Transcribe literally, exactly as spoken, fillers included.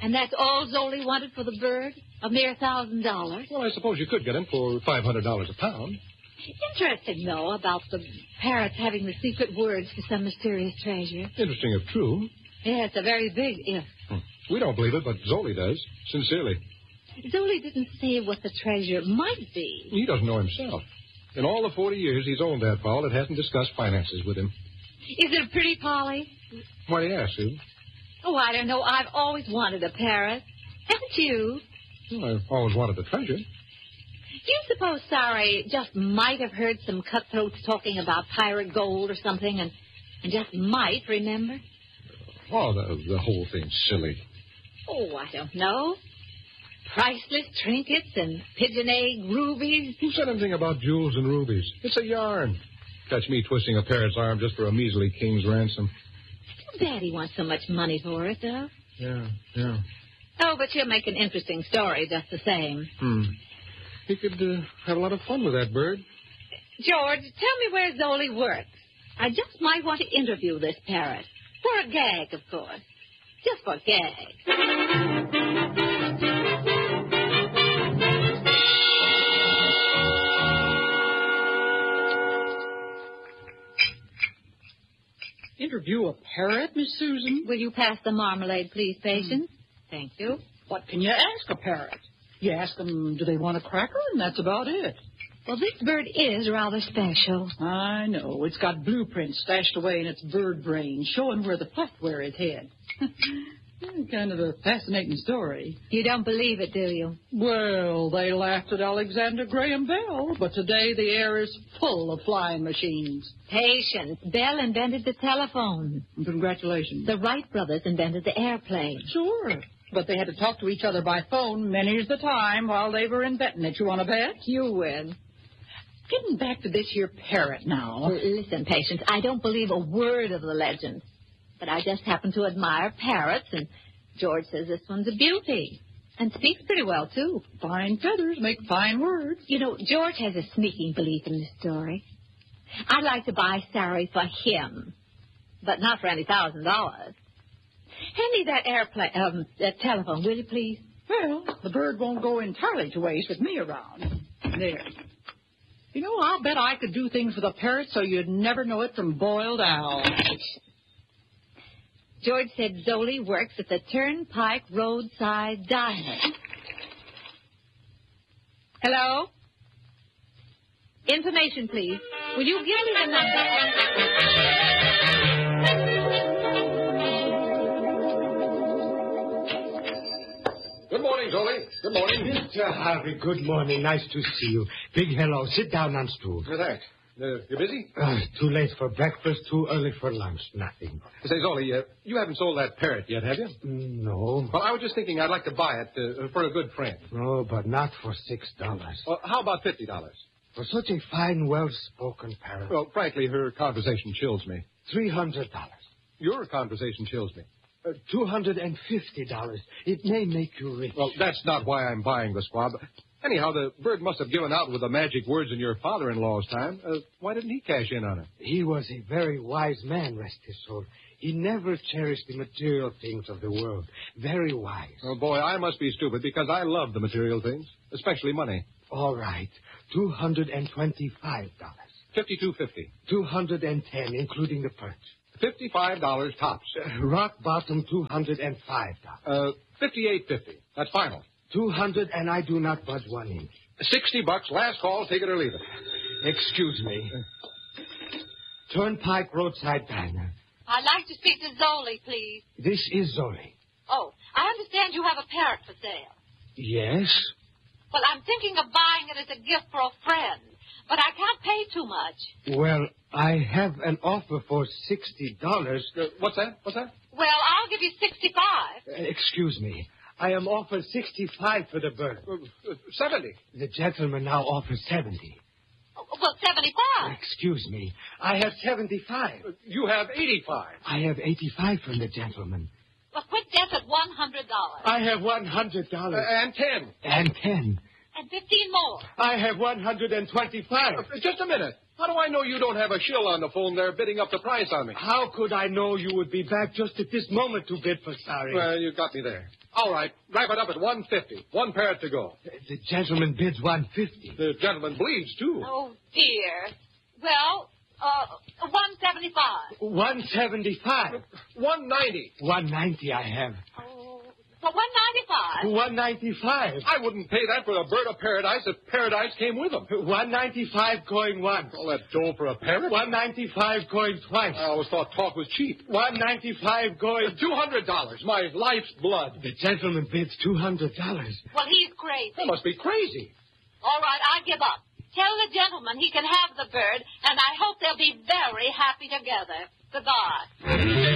And that's all Zoli wanted for the bird? A mere thousand dollars? Well, I suppose you could get him for five hundred dollars a pound. Interesting, though, about the parrots having the secret words to some mysterious treasure. Interesting if true. Yes, a very big if. Hmm. We don't believe it, but Zoli does. Sincerely. Zoli didn't say what the treasure might be. He doesn't know himself. In all the forty years he's owned that fowl, it hasn't discussed finances with him. Is it pretty, Polly? Why do you ask, Sue? Oh, I don't know. I've always wanted a parrot. Haven't you? Well, I've always wanted the treasure. Do you suppose Sari just might have heard some cutthroats talking about pirate gold or something and, and just might remember? Oh, the, the whole thing's silly. Oh, I don't know. Priceless trinkets and pigeon egg rubies. Who said anything about jewels and rubies? It's a yarn. Catch me twisting a parrot's arm just for a measly king's ransom. Too bad he wants so much money for it, though. Yeah, yeah. Oh, but you'll make an interesting story just the same. Hmm. He could uh, have a lot of fun with that bird. George, tell me where Zoli works. I just might want to interview this parrot. For a gag, of course. Just for a gag. Interview a parrot, Miss Susan? Will you pass the marmalade, please, Patience? Mm. Thank you. What can you ask a parrot? You ask them, do they want a cracker, and that's about it. Well, this bird is rather special. I know. It's got blueprints stashed away in its bird brain, showing where the software is hid. Kind of a fascinating story. You don't believe it, do you? Well, they laughed at Alexander Graham Bell, but today the air is full of flying machines. Patience. Bell invented the telephone. Congratulations. The Wright brothers invented the airplane. Sure. But they had to talk to each other by phone many's the time while they were inventing it. You want to bet? You win. Getting back to this here parrot now. Well, listen, Patience, I don't believe a word of the legend. But I just happen to admire parrots, and George says this one's a beauty. And speaks pretty well, too. Fine feathers make fine words. You know, George has a sneaking belief in this story. I'd like to buy Sari for him, but not for any thousand dollars. Hand me that airplane, um, that telephone, will you, please? Well, the bird won't go entirely to waste with me around. There. You know, I'll bet I could do things with a parrot so you'd never know it from boiled owl. George said Zoli works at the Turnpike Roadside Diner. Hello? Information, please. Will you give me the number? Good morning, Zoli. Good morning. Mister Harvey, good morning. Nice to see you. Big hello. Sit down on stool. Good night. Uh, you busy? Uh, too late for breakfast, too early for lunch. Nothing. Say, Zoli, uh, you haven't sold that parrot yet, have you? Mm, no. Well, I was just thinking I'd like to buy it uh, for a good friend. No, but not for six dollars. Well, how about fifty dollars? For such a fine, well-spoken parrot. Well, frankly, her conversation chills me. Three hundred dollars. Your conversation chills me. Uh, Two hundred and fifty dollars. It may make you rich. Well, that's not why I'm buying the squab. Anyhow, the bird must have given out with the magic words in your father-in-law's time. Uh, why didn't he cash in on it? He was a very wise man, rest his soul. He never cherished the material things of the world. Very wise. Oh, boy, I must be stupid because I love the material things, especially money. All right. Two hundred and twenty-five dollars. Fifty-two fifty. Two hundred and ten, including the perch. Fifty-five dollars tops. Uh, rock bottom, two hundred and five dollars. Uh, fifty-eight fifty. That's final. Two hundred, and I do not budge one inch. Sixty bucks. Last call. Take it or leave it. Excuse me. Turnpike Roadside Diner. I'd like to speak to Zoli, please. This is Zoli. Oh, I understand you have a parrot for sale. Yes? Well, I'm thinking of buying it as a gift for a friend, but I can't pay too much. Well, I have an offer for sixty dollars. Uh, what's that? What's that? Well, I'll give you sixty-five. Uh, excuse me. I am offered sixty-five for the bird. Uh, uh, seventy. The gentleman now offers seventy. Well, seventy-five. Excuse me. I have seventy-five. Uh, you have eighty-five. I have eighty-five from the gentleman. Well, quick guess at one hundred dollars. I have one hundred Uh, dollars. and ten. And ten. And fifteen more. I have one hundred and twenty-five. Uh, just a minute. How do I know you don't have a shill on the phone there bidding up the price on me? How could I know you would be back just at this moment to bid for Sari? Well, you got me there. All right, wrap it up at one fifty. One parrot to go. The gentleman bids one fifty. The gentleman bleeds, too. Oh, dear. Well, uh, one seventy-five. one seventy-five. one ninety. one ninety I have. Oh, for one ninety-five. one ninety-five. I wouldn't pay that for a bird of paradise if paradise came with them. one ninety-five going once. All that dough for a parrot? one ninety-five going twice. I always thought talk was cheap. one ninety-five going... two hundred dollars, my life's blood. The gentleman bids two hundred dollars. Well, he's crazy. That must be crazy. All right, I give up. Tell the gentleman he can have the bird, and I hope they'll be very happy together. Goodbye.